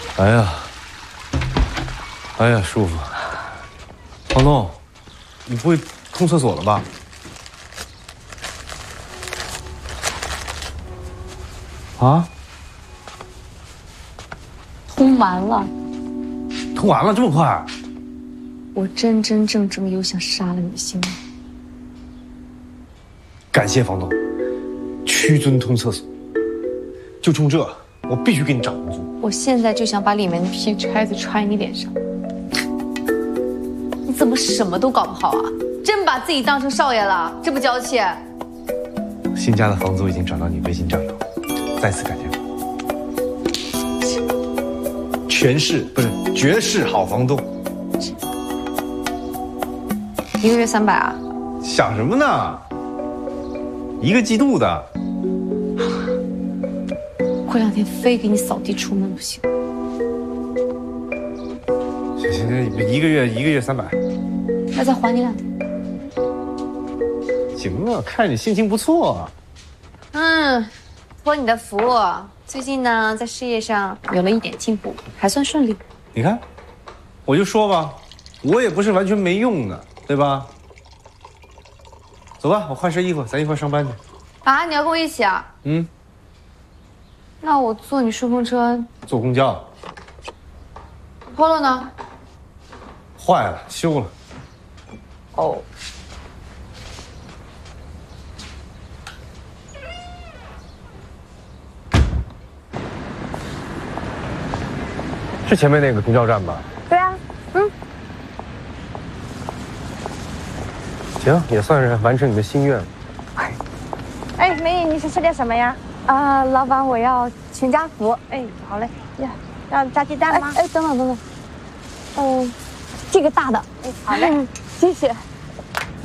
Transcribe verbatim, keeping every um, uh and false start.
哎呀，哎呀，舒服。房东，你不会通厕所了吧？啊？ 通完了。 通完了，这么快？ 我真真正正又想杀了你的心了。 感谢房东，屈尊通厕所。就冲这，我必须给你涨工资。 我现在就想把里面的皮揣子揣你脸上。你怎么什么都搞不好啊？真把自己当成少爷了？这不娇气？ 新家的房租已经涨到你微信账上，再次感谢。全市不是绝世好房东。 一个月三百啊？ 想什么呢？一个季度的。 过两天非给你扫地出门不行。 行行行，一个月一个月三百。 那再还你两天。 行啊，看着你心情不错啊。 嗯，托你的福，最近呢在事业上有了一点进步，还算顺利。 你看，我就说吧，我也不是完全没用的，对吧？走吧，我换身衣服，咱一块上班去。 啊，你要跟我一起啊？ 嗯。 那我坐你顺风车。 坐公交。 Polo 呢？ 坏了，修了。 哦。 是前面那个公交站吧？ 对啊，嗯。 行，也算是完成你的心愿。 哎，美女，你是吃点什么呀？啊、呃，老板，我要全家福。哎，好嘞。呀，要炸鸡蛋吗？ 哎，哎等等等等。嗯、呃，这个大的。 哎，好嘞， 谢谢。